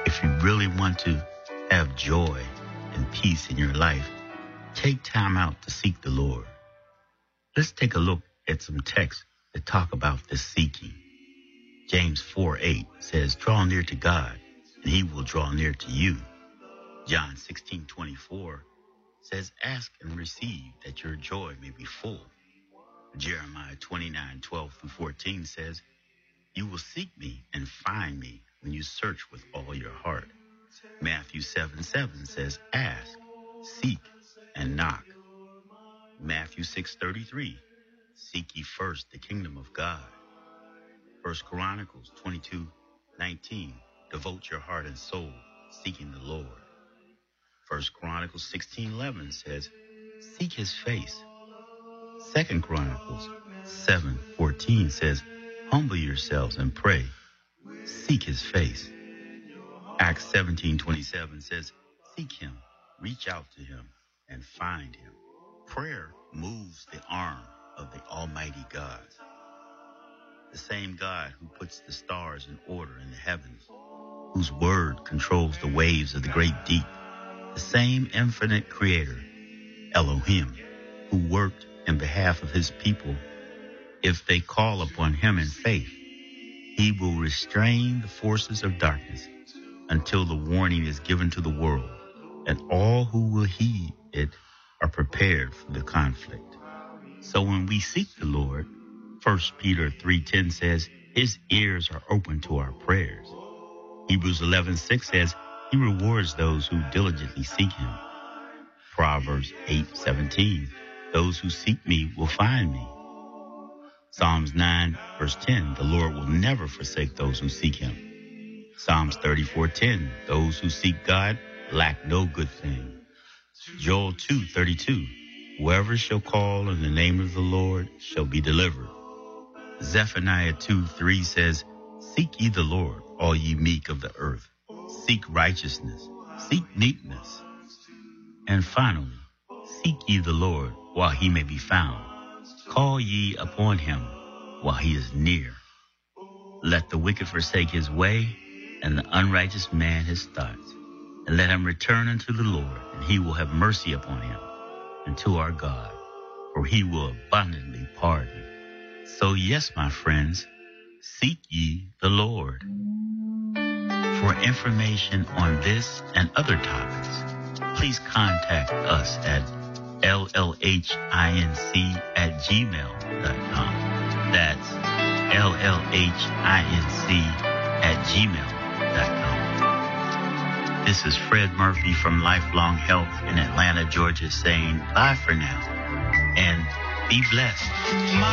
If you really want to have joy and peace in your life, take time out to seek the Lord. Let's take a look at some texts that talk about this seeking. James 4:8 says, draw near to God, and he will draw near to you. John 16:24 says, ask and receive that your joy may be full. Jeremiah 29:12-14 says, you will seek me and find me when you search with all your heart. Matthew 7:7 says, ask, seek, and knock. Matthew 6:33, seek ye first the kingdom of God. 1 Chronicles 22:19, devote your heart and soul, seeking the Lord. 1 Chronicles 16:11 says, seek his face. 2 Chronicles 7:14 says, humble yourselves and pray, seek his face. Acts 17:27 says, seek him, reach out to him, and find him. Prayer moves the arm of the Almighty God. The same God who puts the stars in order in the heavens, whose word controls the waves of the great deep. The same infinite creator, Elohim, who worked in behalf of his people. If they call upon him in faith, he will restrain the forces of darkness until the warning is given to the world, and all who will heed it are prepared for the conflict. So when we seek the Lord, 1 Peter 3:10 says, his ears are open to our prayers. Hebrews 11:6 says, he rewards those who diligently seek him. Proverbs 8:17, those who seek me will find me. Psalms 9:10, the Lord will never forsake those who seek him. Psalms 34:10, those who seek God lack no good thing. Joel 2:32, whoever shall call on the name of the Lord shall be delivered. Zephaniah 2:3 says, seek ye the Lord, all ye meek of the earth. Seek righteousness, seek meekness. And finally, seek ye the Lord while he may be found. Call ye upon him while he is near. Let the wicked forsake his way, and the unrighteous man his thoughts. And let him return unto the Lord, and he will have mercy upon him, and to our God, for he will abundantly pardon. So yes, my friends, seek ye the Lord. For information on this and other topics, please contact us at llhinc@gmail.com. That's llhinc@gmail.com. This is Fred Murphy from Lifelong Health in Atlanta, Georgia, saying bye for now and be blessed.